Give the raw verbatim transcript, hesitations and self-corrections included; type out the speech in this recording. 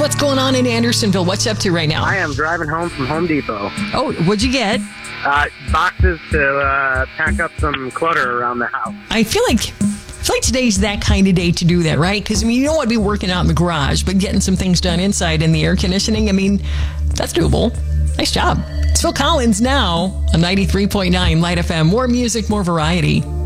what's going on in Andersonville? What's up to right now? I am driving home from Home Depot. Oh, what'd you get? Uh, boxes to uh, pack up some clutter around the house. I feel like I feel like today's that kind of day to do that, right? Because, I mean, you don't want to be working out in the garage, but getting some things done inside in the air conditioning, I mean, that's doable. Nice job. It's Phil Collins now on ninety-three point nine Light F M. More music, more variety.